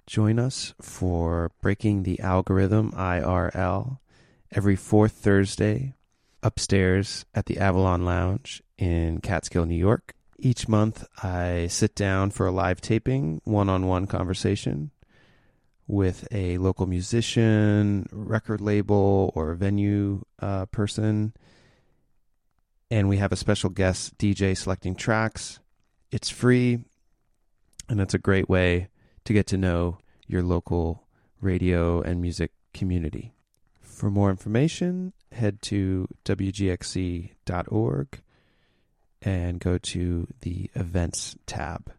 Join us for Breaking the Algorithm, IRL, every fourth Thursday upstairs at the Avalon Lounge in Catskill, New York. Each month, I sit down for a live taping, one-on-one conversation with a local musician, record label, or venue person. And we have a special guest DJ selecting tracks. It's free, and it's a great way to get to know your local radio and music community. For more information, head to wgxc.org and go to the events tab.